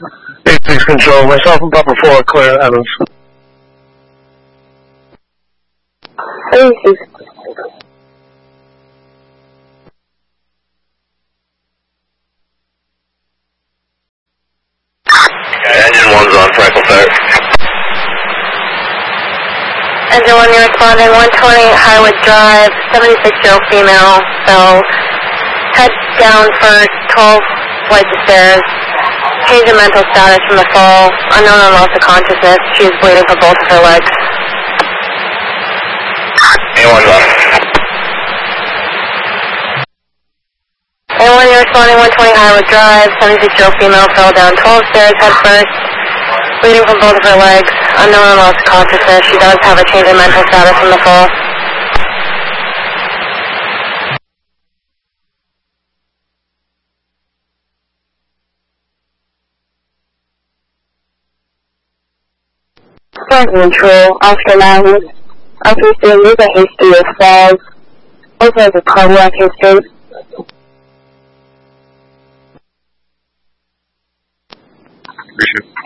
86 Control, myself and Papa 4, clear Evans. 86. Engine 1's on Frankel Fire. Engine 1, you're responding 120 Highwood Drive, 76-year-old female, so head down first, 12 flights of stairs, change in mental status from the fall, unknown and loss of consciousness, she is bleeding from both of her legs. A1's on. A1, you're responding 120 Highwood Drive, 76-year-old female fell down 12 stairs head first, bleeding from both of her legs, unknown and loss of consciousness. She does have a change in mental status from the fall. Flight control, Oscar 9, obviously there is a history of falls, also has a cardiac history. Appreciate it.